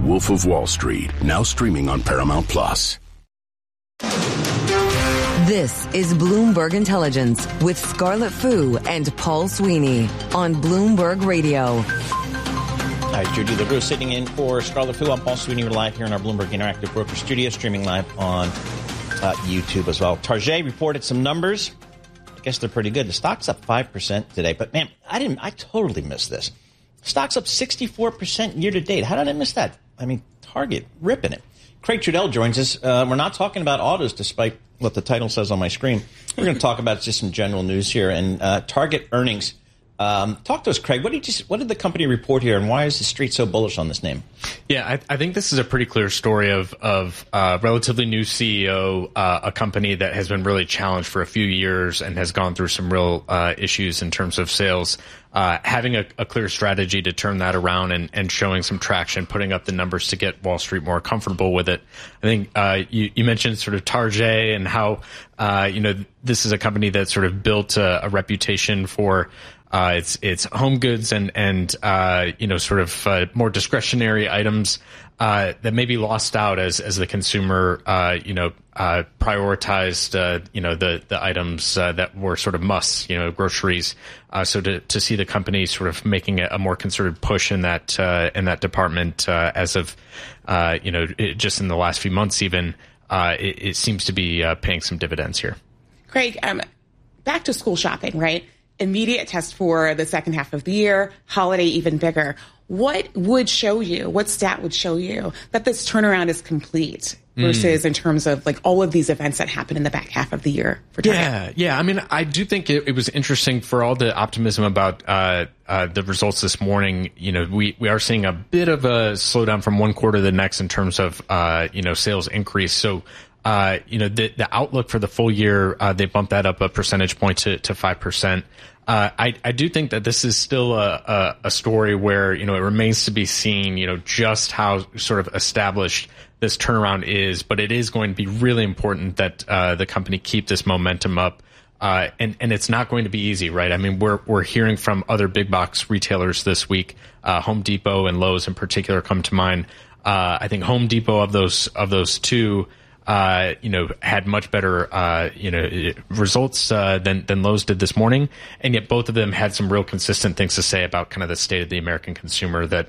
Wolf of Wall Street, now streaming on Paramount Plus. This is Bloomberg Intelligence with Scarlett Fu and Paul Sweeney on Bloomberg Radio. Hi, Judy LaRue sitting in for Scarlett Fu. I'm Paul Sweeney. We're live here in our Bloomberg Interactive Broker Studio, streaming live on YouTube as well. Target reported some numbers. I guess they're pretty good. The stock's up 5% today, but man, I totally missed this. Stock's up 64% year to date. How did I miss that? I mean, Target ripping it. Craig Trudell joins us. We're not talking about autos, despite what the title says on my screen. We're going to talk about just some general news here and Target earnings. Talk to us, Craig. What did the company report here, and why is the street so bullish on this name? Yeah, I think this is a pretty clear story of relatively new CEO, a company that has been really challenged for a few years and has gone through some real issues in terms of sales. Having a clear strategy to turn that around and showing some traction, putting up the numbers to get Wall Street more comfortable with it. I think you mentioned sort of Target and how this is a company that sort of built a reputation for it's home goods and sort of more discretionary items that may be lost out as the consumer prioritized the items that were sort of musts, groceries. So to see the company sort of making a more concerted push in that department as of just in the last few months even, it seems to be paying some dividends here. Craig, back to school shopping, right? Immediate test for the second half of the year, holiday even bigger. What stat would show you that this turnaround is complete versus in terms of like all of these events that happen in the back half of the year for Target? Yeah. I mean, I do think it was interesting for all the optimism about the results this morning. We are seeing a bit of a slowdown from one quarter to the next in terms of sales increase. So the outlook for the full year, they bumped that up a percentage point to 5%. I do think that this is still a story where, it remains to be seen, just how sort of established this turnaround is. But it is going to be really important that the company keep this momentum up. And it's not going to be easy, right? I mean, we're hearing from other big box retailers this week. Home Depot and Lowe's in particular come to mind. I think Home Depot of those two had much better, results than Lowe's did this morning, and yet both of them had some real consistent things to say about kind of the state of the American consumer. That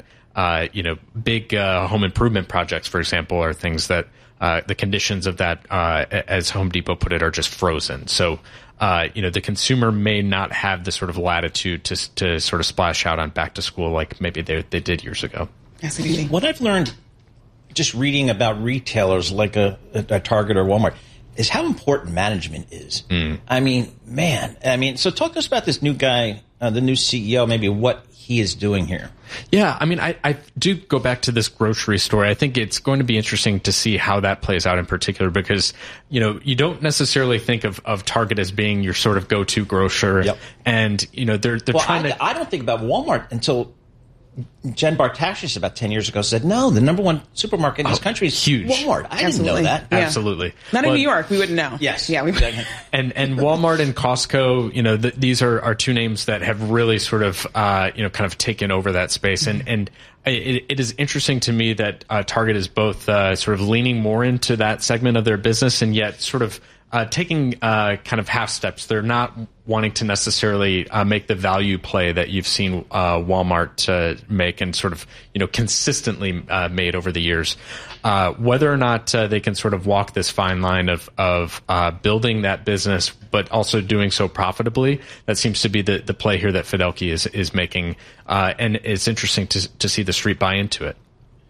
big home improvement projects, for example, are things that the conditions of that, as Home Depot put it, are just frozen. So the consumer may not have the sort of latitude to sort of splash out on back to school like maybe they did years ago. Fascinating. What I've learned just reading about retailers like a Target or Walmart is how important management is. I mean, so talk to us about this new guy, the new CEO, maybe what he is doing here. Yeah, I mean, I do go back to this grocery story. I think it's going to be interesting to see how that plays out in particular because, you don't necessarily think of Target as being your sort of go-to grocer. Yep. And, they're trying to... I don't think about Walmart until Jen Bartashis about 10 years ago said, no, the number one supermarket in this country is huge. Walmart. I didn't know that. Yeah. Absolutely. Not in New York. We wouldn't know. Yes. Yeah. And Walmart and Costco, these are two names that have really sort of, kind of taken over that space. And it is interesting to me that Target is both sort of leaning more into that segment of their business and yet sort of taking kind of half steps. They're not wanting to necessarily make the value play that you've seen Walmart make and sort of consistently made over the years. Whether or not they can sort of walk this fine line of building that business, but also doing so profitably, that seems to be the play here that Fidelki is making, and it's interesting to see the street buy into it.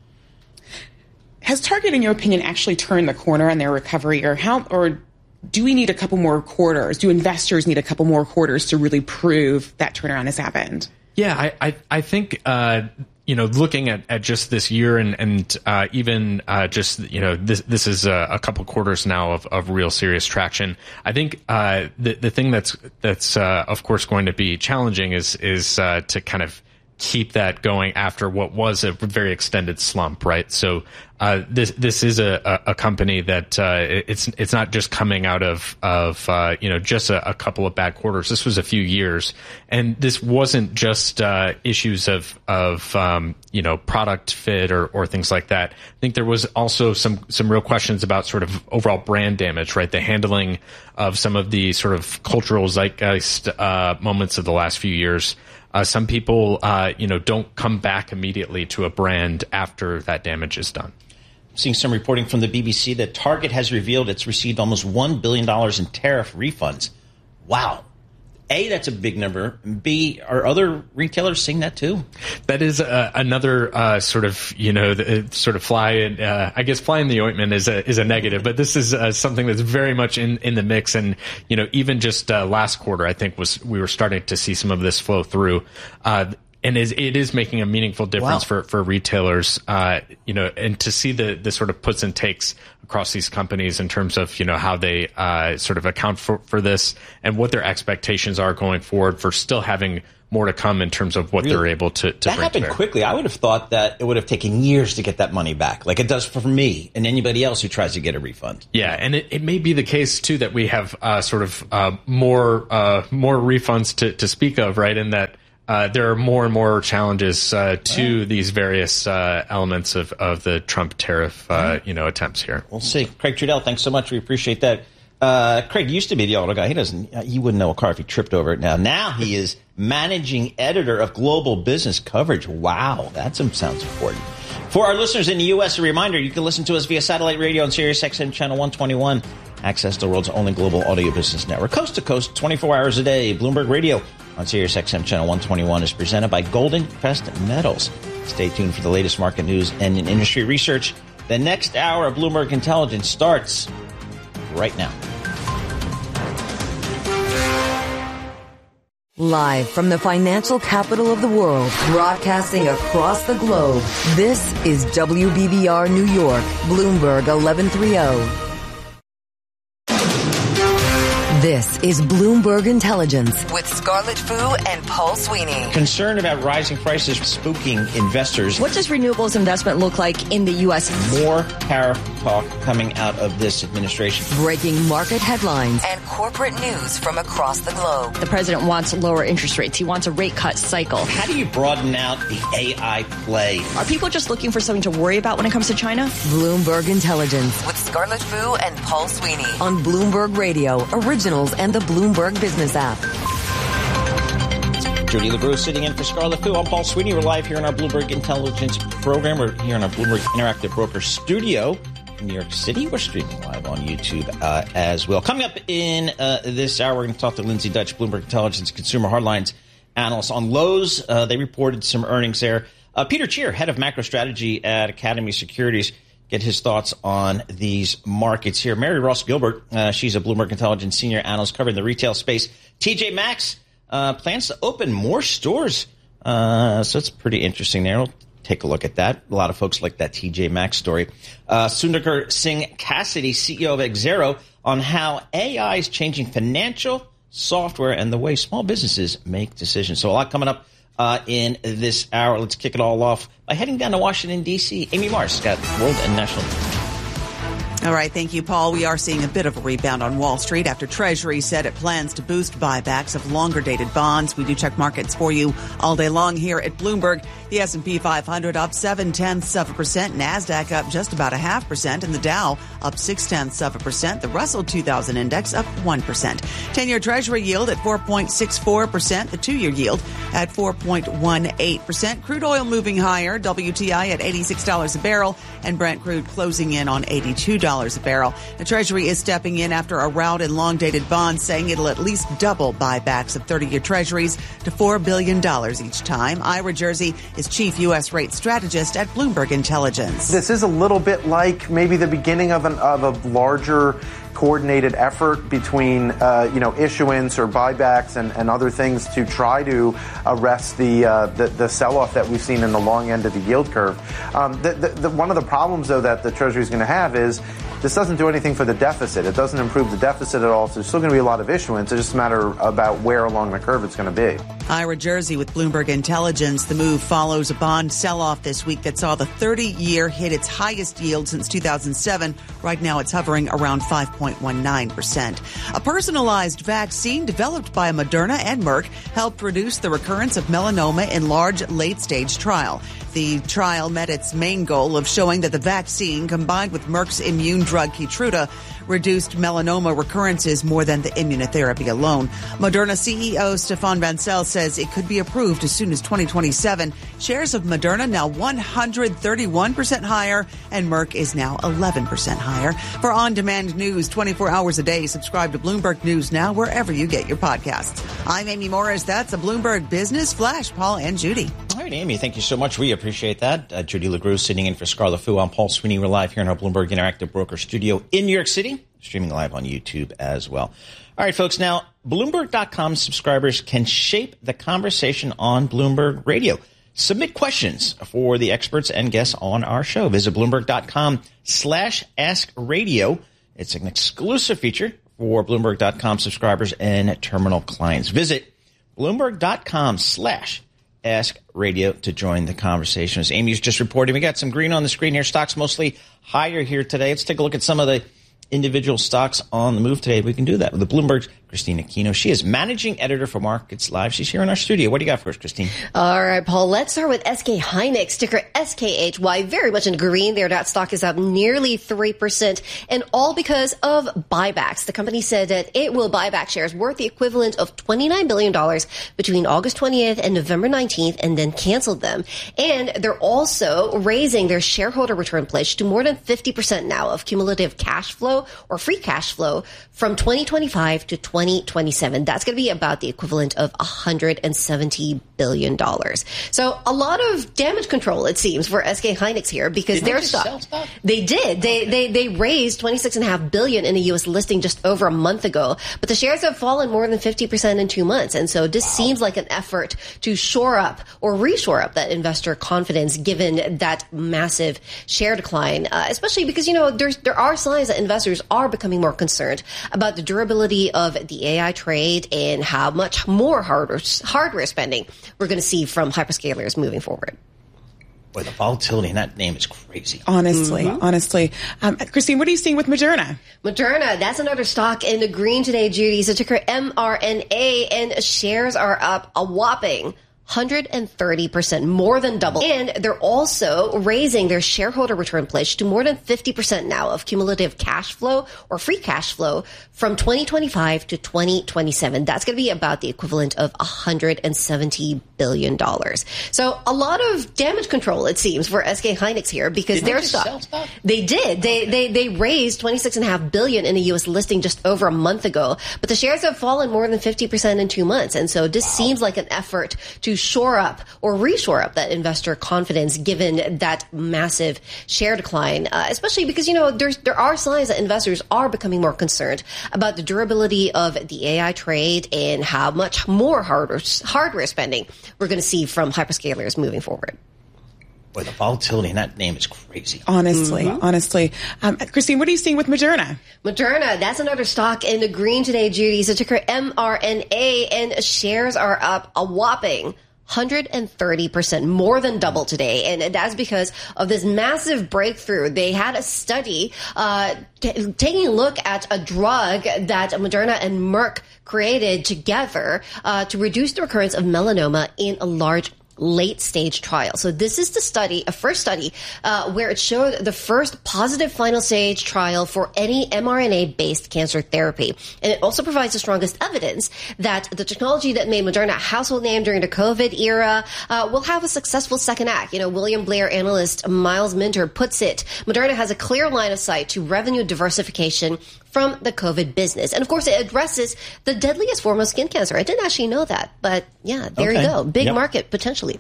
Has Target, in your opinion, actually turned the corner on their recovery, or do we need a couple more quarters? Do investors need a couple more quarters to really prove that turnaround has happened? Yeah, I think, looking at just this year and even just, this is a couple quarters now of real serious traction. I think the thing that's of course going to be challenging is to kind of keep that going after what was a very extended slump, right? So this is a company that it's not just coming out of just a couple of bad quarters. This was a few years, and this wasn't just issues of product fit or things like that. I think there was also some real questions about sort of overall brand damage, right? The handling of some of the sort of cultural zeitgeist moments of the last few years. Some people, don't come back immediately to a brand after that damage is done. Seeing some reporting from the BBC that Target has revealed it's received almost $1 billion in tariff refunds. Wow. A, that's a big number. B, are other retailers seeing that too? That is another sort of fly in, I guess fly in the ointment is a negative, but this is something that's very much in the mix. And, even just last quarter, I think we were starting to see some of this flow through. And it is making a meaningful difference for retailers, and to see the sort of puts and takes across these companies in terms of, how they sort of account for this and what their expectations are going forward for still having more to come in terms of what they're able to that bring happened quickly. I would have thought that it would have taken years to get that money back, like it does for me and anybody else who tries to get a refund. Yeah, and it may be the case too that we have more refunds to speak of, right? In that there are more and more challenges to these various elements of the Trump tariff attempts here. We'll see. Craig Trudell, thanks so much. We appreciate that. Craig used to be the auto guy. He wouldn't know a car if he tripped over it now. Now he is managing editor of Global Business Coverage. Wow, that sounds important. For our listeners in the U.S., a reminder, you can listen to us via satellite radio on SiriusXM Channel 121. Access the world's only global audio business network. Coast to coast, 24 hours a day. Bloomberg Radio on SiriusXM Channel 121 is presented by Golden Crest Metals. Stay tuned for the latest market news and industry research. The next hour of Bloomberg Intelligence starts right now. Live from the financial capital of the world, broadcasting across the globe, this is WBBR New York, Bloomberg 1130. This is Bloomberg Intelligence with Scarlett Fu and Paul Sweeney. Concern about rising prices spooking investors. What does renewables investment look like in the U.S.? More tariff talk coming out of this administration. Breaking market headlines and corporate news from across the globe. The president wants lower interest rates. He wants a rate cut cycle. How do you broaden out the AI play? Are people just looking for something to worry about when it comes to China? Bloomberg Intelligence with Scarlett Fu and Paul Sweeney on Bloomberg Radio, originals and the Bloomberg Business app. Judy LaBrue sitting in for Scarlett Fu. I'm Paul Sweeney. We're live here in our Bloomberg Intelligence program. We're here in our Bloomberg Interactive Broker studio in New York City. We're streaming live on YouTube as well. Coming up in this hour, we're going to talk to Lindsay Dutch, Bloomberg Intelligence Consumer Hardlines analyst on Lowe's. They reported some earnings there. Peter Cheer, head of macro strategy at Academy Securities, get his thoughts on these markets here. Mary Ross Gilbert, she's a Bloomberg Intelligence senior analyst covering the retail space. TJ Maxx plans to open more stores. So it's pretty interesting there. We'll take a look at that. A lot of folks like that TJ Maxx story. Sundar Singh Cassidy, CEO of Xero, on how AI is changing financial software and the way small businesses make decisions. So a lot coming up in this hour. Let's kick it all off by heading down to Washington, D.C. Amy Marsh got world and national news. All right. Thank you, Paul. We are seeing a bit of a rebound on Wall Street after Treasury said it plans to boost buybacks of longer-dated bonds. We do check markets for you all day long here at Bloomberg. The S&P 500 up 0.7%. NASDAQ up just about 0.5%. And the Dow up 0.6%. The Russell 2000 Index up 1%. 10-year Treasury yield at 4.64%. The 2-year yield at 4.18%. Crude oil moving higher. WTI at $86 a barrel. And Brent crude closing in on $82 a barrel. The Treasury is stepping in after a rout in long-dated bonds, saying it'll at least double buybacks of 30-year Treasuries to $4 billion each time. Ira Jersey is chief U.S. rate strategist at Bloomberg Intelligence. This is a little bit like maybe the beginning of a larger coordinated effort between, issuance or buybacks and other things to try to arrest the sell-off that we've seen in the long end of the yield curve. One of the problems, though, that the Treasury is going to have is this doesn't do anything for the deficit. It doesn't improve the deficit at all. So there's still going to be a lot of issuance. It's just a matter about where along the curve it's going to be. Ira Jersey with Bloomberg Intelligence. The move follows a bond sell-off this week that saw the 30-year hit its highest yield since 2007. Right now it's hovering around 5.19%. A personalized vaccine developed by Moderna and Merck helped reduce the recurrence of melanoma in large late-stage trial. The trial met its main goal of showing that the vaccine, combined with Merck's immune drug Keytruda, reduced melanoma recurrences more than the immunotherapy alone. Moderna CEO Stéphane Bancel says it could be approved as soon as 2027. Shares of Moderna now 131% higher, and Merck is now 11% higher. For on-demand news 24 hours a day, subscribe to Bloomberg News Now wherever you get your podcasts. I'm Amy Morris. That's a Bloomberg Business Flash. Paul and Judy. All right, Amy, thank you so much. We appreciate that. Judy LaGrue sitting in for Scarlett Fu. I'm Paul Sweeney. We're live here in our Bloomberg Interactive Broker Studio in New York City, streaming live on YouTube as well. All right, folks, now Bloomberg.com subscribers can shape the conversation on Bloomberg Radio. Submit questions for the experts and guests on our show. Visit Bloomberg.com/AskRadio. It's an exclusive feature for Bloomberg.com subscribers and terminal clients. Visit Bloomberg.com/Ask Radio to join the conversation. As Amy's just reporting, we got some green on the screen here. Stocks mostly higher here today. Let's take a look at some of the individual stocks on the move today. We can do that with the Bloomberg's Christine Aquino. She is managing editor for Markets Live. She's here in our studio. What do you got for us, Christine? All right, Paul. Let's start with SK Hynix, ticker SKHY. Very much in green there. That stock is up nearly 3%, and all because of buybacks. The company said that it will buy back shares worth the equivalent of $29 billion between August 20th and November 19th, and then canceled them. And they're also raising their shareholder return pledge to more than 50% now of cumulative cash flow or free cash flow from 2025 to 2027. That's going to be about the equivalent of $170 billion. So a lot of damage control, it seems, for SK Hynix here, because their stock, they did. They raised $26.5 billion in a U.S. listing just over a month ago, but the shares have fallen more than 50% in 2 months. And so this seems like an effort to shore up or reshore up that investor confidence, given that massive share decline, especially because, there are signs that investors are becoming more concerned about the durability of the AI trade and how much more hardware spending we're going to see from hyperscalers moving forward. Boy, the volatility in that name is crazy. Honestly. Christine, what are you seeing with Moderna? Moderna, that's another stock in the green today, Judy. So ticker MRNA, and shares are up a whopping 130%, more than double. And they're also raising their shareholder return pledge to more than 50% now of cumulative cash flow or free cash flow from 2025 to 2027. That's going to be about the equivalent of $170 billion. So a lot of damage control, it seems, for SK Hynix here, because their stock, they did. They raised $26.5 billion in a U.S. listing just over a month ago, but the shares have fallen more than 50% in 2 months. And so this seems like an effort to shore up or reshore up that investor confidence, given that massive share decline, especially because, there are signs that investors are becoming more concerned about the durability of the AI trade and how much more hardware spending we're going to see from hyperscalers moving forward. Boy, the volatility in that name is crazy. Honestly. Christine, what are you seeing with Moderna? Moderna, that's another stock in the green today, Judy. So ticker MRNA, and shares are up a whopping 130%, more than double today. And that's because of this massive breakthrough. They had a study taking a look at a drug that Moderna and Merck created together to reduce the recurrence of melanoma in a large late-stage trial. So this is a first study where it showed the first positive final-stage trial for any mRNA-based cancer therapy. And it also provides the strongest evidence that the technology that made Moderna a household name during the COVID era will have a successful second act. William Blair analyst Miles Minter puts it, Moderna has a clear line of sight to revenue diversification from the COVID business. And of course, it addresses the deadliest form of skin cancer. I didn't actually know that, but yeah, there you go. Big market potentially there.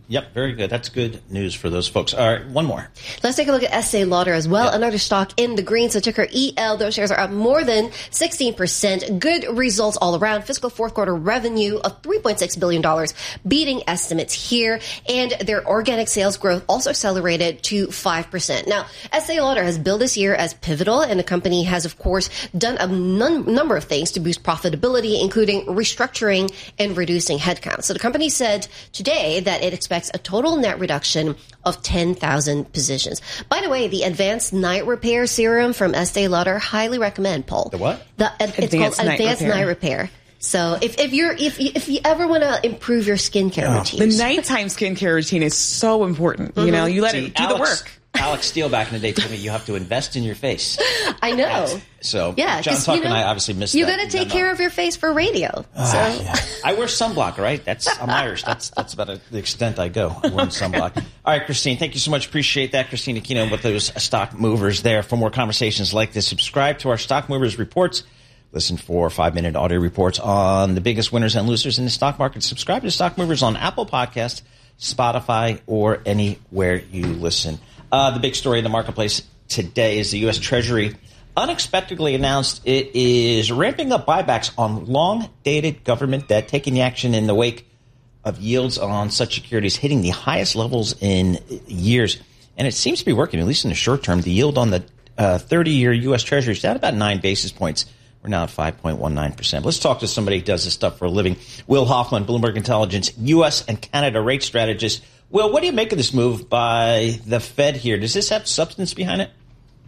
Yep, very good. That's good news for those folks. All right, one more. Let's take a look at Estée Lauder as well. Yep. Another stock in the green, so ticker EL. Those shares are up more than 16%. Good results all around. Fiscal fourth quarter revenue of $3.6 billion, beating estimates here. And their organic sales growth also accelerated to 5%. Now, Estée Lauder has billed this year as pivotal, and the company has, of course, done a number of things to boost profitability, including restructuring and reducing headcount. So the company said today that it expects a total net reduction of 10,000 positions. By the way, the Advanced Night Repair Serum from Estée Lauder, highly recommend, Paul. The what? It's called Advanced Night Repair. So if you ever want to improve your skincare routine, the nighttime skincare routine is so important. You know, you let it do the work. Alex Steele back in the day told me you have to invest in your face. I know. So yeah, John Tuck and I obviously missed you that. You got to take care of your face for radio. Yeah. I wear sunblock, right? I'm Irish. That's about the extent I go. I wear sunblock. All right, Christine, thank you so much. Appreciate that. Christine Aquino with those stock movers there. For more conversations like this, subscribe to our Stock Movers Reports. Listen for 5-minute audio reports on the biggest winners and losers in the stock market. Subscribe to Stock Movers on Apple Podcasts, Spotify, or anywhere you listen. The big story in the marketplace today is the U.S. Treasury unexpectedly announced it is ramping up buybacks on long-dated government debt, taking the action in the wake of yields on such securities hitting the highest levels in years. And it seems to be working, at least in the short term. The yield on the 30-year U.S. Treasury is down about 9 basis points. We're now at 5.19%. Let's talk to somebody who does this stuff for a living. Will Hoffman, Bloomberg Intelligence, U.S. and Canada rate strategist. Will, what do you make of this move by the Fed here? Does this have substance behind it?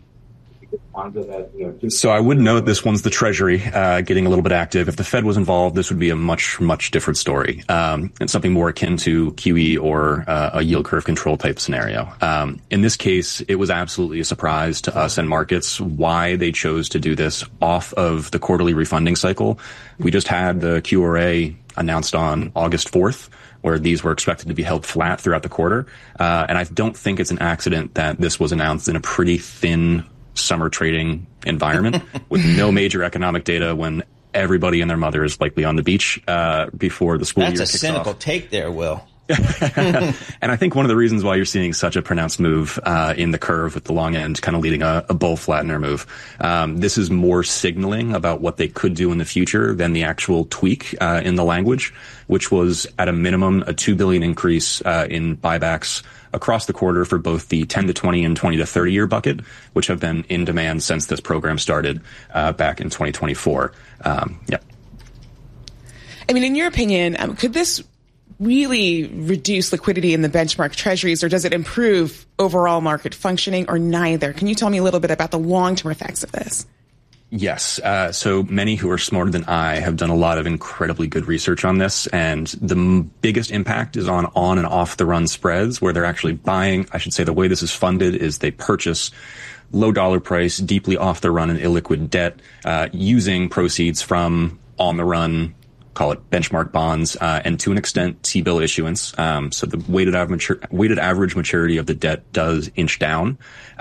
So I would note this one's the Treasury getting a little bit active. If the Fed was involved, this would be a much, much different story. And something more akin to QE or a yield curve control type scenario. In this case, it was absolutely a surprise to us and markets why they chose to do this off of the quarterly refunding cycle. We just had the QRA announced on August 4th, where these were expected to be held flat throughout the quarter. And I don't think it's an accident that this was announced in a pretty thin summer trading environment with no major economic data when everybody and their mother is likely on the beach before the school year kicks off. That's a cynical take there, Will. And I think one of the reasons why you're seeing such a pronounced move in the curve with the long end kind of leading a bull flattener move. This is more signaling about what they could do in the future than the actual tweak in the language, which was at a minimum a $2 billion increase in buybacks across the quarter for both the 10 to 20 and 20 to 30 year bucket, which have been in demand since this program started back in 2024. I mean, in your opinion, could this really reduce liquidity in the benchmark treasuries, or does it improve overall market functioning, or neither? Can you tell me a little bit about the long-term effects of this? Yes. So many who are smarter than I have done a lot of incredibly good research on this. And the biggest impact is on and off the run spreads, where they're actually buying. I should say the way this is funded is they purchase low dollar price, deeply off the run and illiquid debt, using proceeds from on the run, call it benchmark bonds, and to an extent T-bill issuance. So the weighted average maturity of the debt does inch down.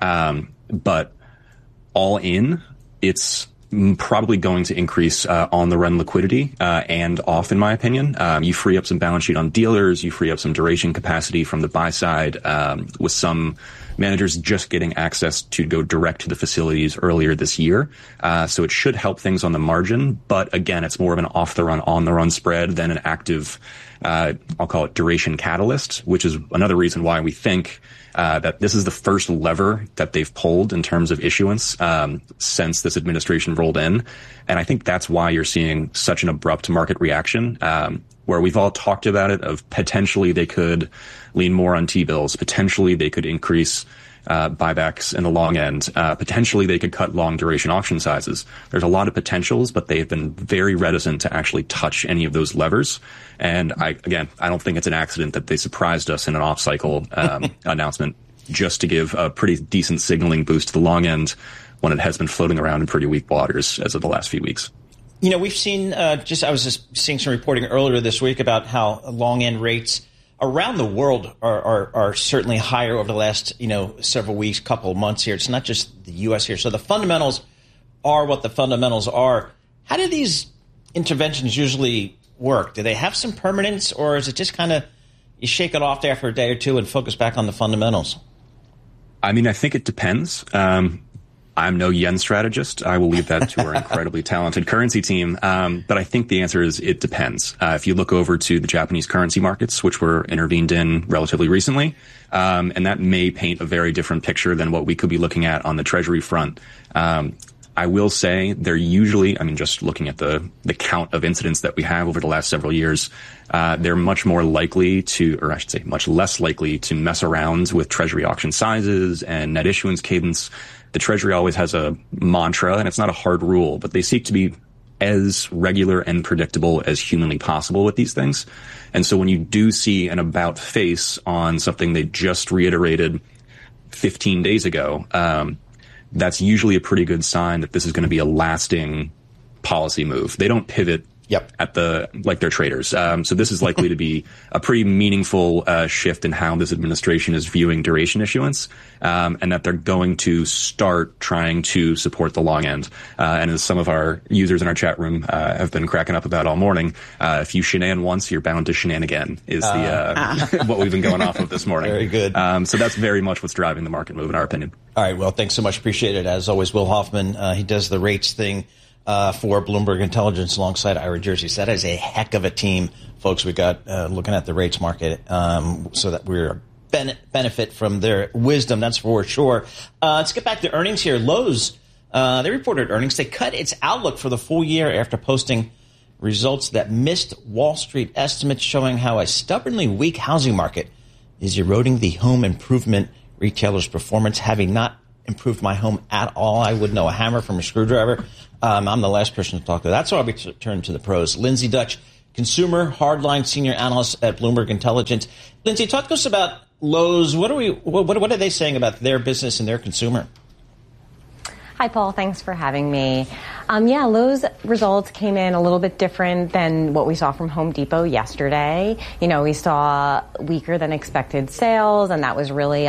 But all in, it's probably going to increase on the run liquidity and off, in my opinion. You free up some balance sheet on dealers. You free up some duration capacity from the buy side, with some managers just getting access to go direct to the facilities earlier this year. So it should help things on the margin. But again, it's more of an off the run, on the run spread than an active, I'll call it duration catalyst, which is another reason why we think that this is the first lever that they've pulled in terms of issuance since this administration rolled in. And I think that's why you're seeing such an abrupt market reaction, where we've all talked about it of potentially they could lean more on T-bills, potentially they could increase buybacks in the long end, potentially they could cut long duration auction sizes. There's a lot of potentials, but they've been very reticent to actually touch any of those levers. And I don't think it's an accident that they surprised us in an off-cycle announcement just to give a pretty decent signaling boost to the long end when it has been floating around in pretty weak waters as of the last few weeks. You know, we've seen I was just seeing some reporting earlier this week about how long end rates around the world are certainly higher over the last, several weeks, couple of months here. It's not just the U.S. here. So the fundamentals are what the fundamentals are. How do these interventions usually work? Do they have some permanence, or is it just kind of, you shake it off after a day or two and focus back on the fundamentals? I mean, I think it depends. I'm no yen strategist. I will leave that to our incredibly talented currency team. But I think the answer is it depends. If you look over to the Japanese currency markets, which were intervened in relatively recently, and that may paint a very different picture than what we could be looking at on the Treasury front. I will say they're usually, I mean, just looking at the count of incidents that we have over the last several years, they're much more likely to, or I should say much less likely to mess around with Treasury auction sizes and net issuance cadence. The Treasury always has a mantra, and it's not a hard rule, but they seek to be as regular and predictable as humanly possible with these things. And so when you do see an about face on something they just reiterated 15 days ago, that's usually a pretty good sign that this is going to be a lasting policy move. They don't pivot at like they're traders. So this is likely to be a pretty meaningful shift in how this administration is viewing duration issuance, and that they're going to start trying to support the long end. And as some of our users in our chat room have been cracking up about all morning, if you shenan once, you're bound to shenan again, is what we've been going off of this morning. Very good. So that's very much what's driving the market move, in our opinion. All right. Well, thanks so much. Appreciate it. As always, Will Hoffman, he does the rates thing for Bloomberg Intelligence alongside Ira Jersey. So that is a heck of a team, folks. We got looking at the rates market so that we're benefit from their wisdom. That's for sure. Let's get back to earnings here. Lowe's, they reported earnings. They cut its outlook for the full year after posting results that missed Wall Street estimates, showing how a stubbornly weak housing market is eroding the home improvement retailers' performance. Having not improved my home at all, I would know a hammer from a screwdriver. I'm the last person to talk to. That's why I'll be turning to the pros. Lindsay Dutch, consumer hardline senior analyst at Bloomberg Intelligence. Lindsay, talk to us about Lowe's. What are they saying about their business and their consumer? Hi, Paul. Thanks for having me. Lowe's results came in a little bit different than what we saw from Home Depot yesterday. We saw weaker than expected sales, and that was really